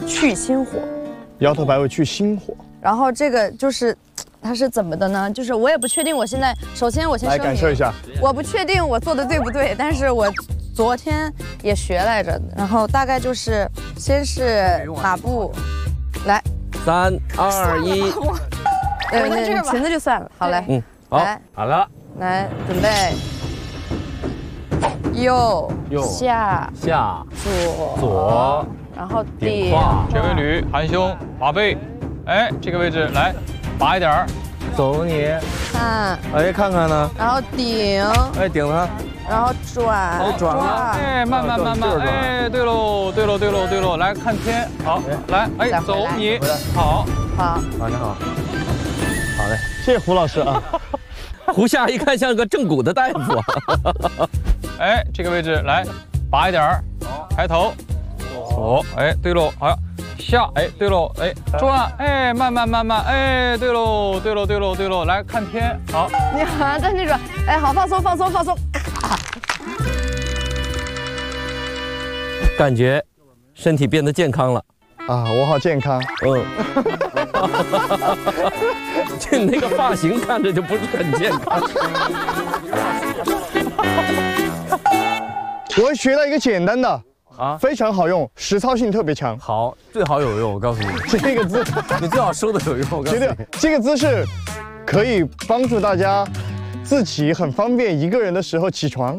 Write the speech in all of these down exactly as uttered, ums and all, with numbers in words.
去心火。 摇头摆尾去心火。 然后这个就是。 它是怎么的呢？就是我也不确定，我现在首先我先来感受一下， 我不确定我做的对不对，但是我昨天也学来着，然后大概就是先是马步，来， 三二一， 对，那裙子就算了，好嘞， 嗯，好， 来， 好了， 来准备，右右下下左左， 然后顶， 垂尾捋，含胸，拔背，哎，这个位置来。 拔一点儿， 走你看， 哎，看看呢， 然后顶， 哎，顶它， 然后转， 哎，转了， 哎，慢慢慢慢，哎，对喽，对喽，对喽，对喽，来看天，好，来，哎，走你，好， 好， 啊，你好，好嘞， 谢谢胡老师啊。 胡夏一看像个正骨的大夫， 哎，这个位置来，拔一点儿，抬头，左，哎，对喽，好。 下，哎，对喽，哎，转，哎，慢慢慢慢，哎，对喽，对喽，对喽，对喽，来看天，好， 你好像在那种，哎，好，放松，放松，放松， 感觉身体变得健康了啊，我好健康， 嗯，就那个发型看着就不是很健康。 我学到一个简单的。 啊， 非常好用，实操性特别强。 好，最好有用，我告诉你， 这个姿， 你最好说的有用。我告诉你， 这个姿势可以帮助大家自己很方便一个人的时候起床。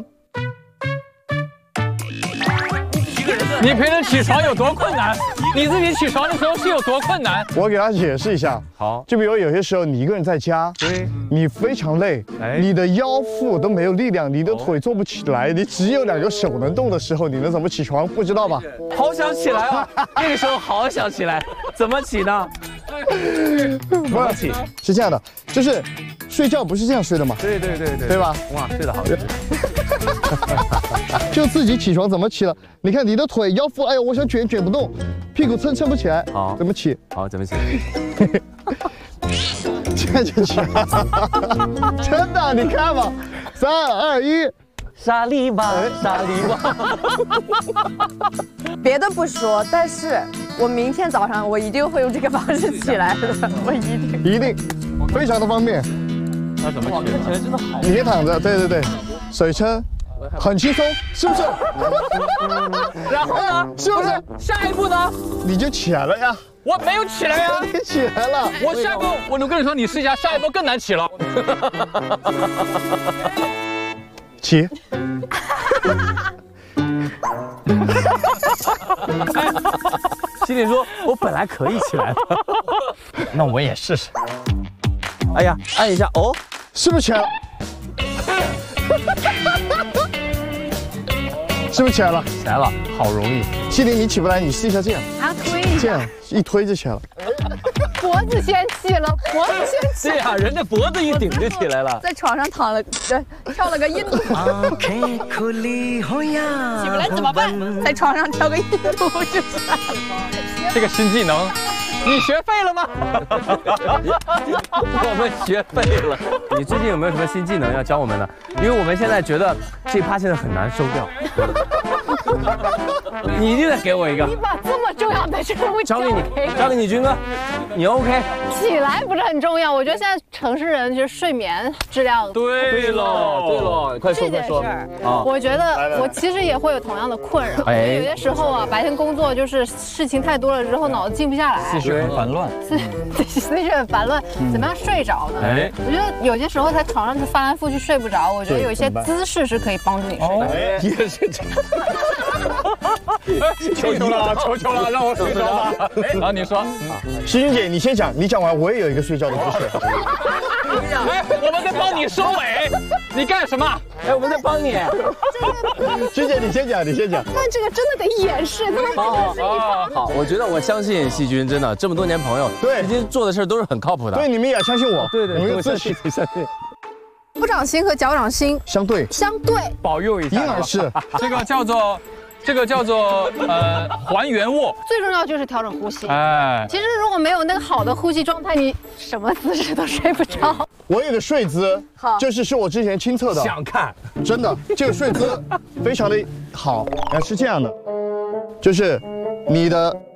你平时起床有多困难？你自己起床的时候是有多困难？ 我给大家解释一下。 好， 就比如有些时候你一个人在家， 对， 你非常累， 哎， 你的腰腹都没有力量，你的腿做不起来，你只有两个手能动的时候，你能怎么起床？不知道吧？ 好想起来啊！那个时候好想起来，怎么起呢？怎么起？ 是这样的，就是睡觉不是这样睡的吗？ 对对对对， 对吧？ 哇，睡得好。 就自己起床怎么起了？你看你的腿、腰腹，哎呦，我想卷卷不动，屁股撑撑不起来， 好， 怎么起？ 好，怎么起？ 这样就起来，真的，你看吧，三二一， 沙利吧，沙利吧。 别的不说，但是我明天早上我一定会用这个方式起来的，我一定， 一定，非常的方便。 那怎么起？ 看起来真的好。 你可以躺着，对对对，水撑。 很轻松，是不是？ 然后呢？ 是不是？ 下一步呢？ 你就起来了呀！ 我没有起来呀！ 你起来了。 我下一步，我能跟你说，你试一下，下一步更难起了。 起。 心里说，我本来可以起来的， 那我也试试。 哎呀，按一下，哦， 是不是起来了？是不是起来了？ 起来了，好容易。 西林，你起不来，你试一下这样， 还要推一下， 这样一推就起来了。 脖子先起了，脖子先起。 对呀，人家脖子一顶就起来了。 在床上躺了，对，跳了个印度。起不来怎么办？在床上跳个印度就起来了。 这个新技能，你学废了吗？ 我们学废了。你最近有没有什么新技能要教我们的？因为我们现在觉得这趴现在很难收掉。你一定得给我一个。 你把这么重要的任务交给你，交给你，军哥，你 OK？ 起来不是很重要，我觉得现在城市人就是睡眠质量。 对了，对了，快说快说。 啊，我觉得我其实也会有同样的困扰。哎，有些时候啊，白天工作就是事情太多了之后，脑子静不下来， 思绪很烦乱， 思思绪很烦乱，怎么样睡着呢？哎，我觉得有些时候在床上就翻来覆去睡不着，我觉得有一些姿势是可以帮助你睡着。 也是这样。 求求了，求求了，让我睡着吧。然后你说， 诗君姐，你先讲，你讲完我也有一个睡觉的姿势。 哎，我们在帮你收尾，你干什么？ 哎，我们在帮你。 君姐，你先讲，你先讲。 但这个真的得演示，他们不能是一场。 好，我觉得我相信细菌，真的这么多年朋友， 对， 细菌做的事都是很靠谱的。 对，你们也要相信我。 对对， 你们有自信， 相信。 手掌心和脚掌心相对， 相对， 保佑一下。 婴儿式， 这个叫做。这个叫做呃还原握， 最重要就是调整呼吸。 哎， 其实如果没有那个好的呼吸状态，你什么姿势都睡不着。 我有个睡姿，好，就是是我之前亲测的， 想看， 真的，这个睡姿非常的好，啊，是这样的，就是你的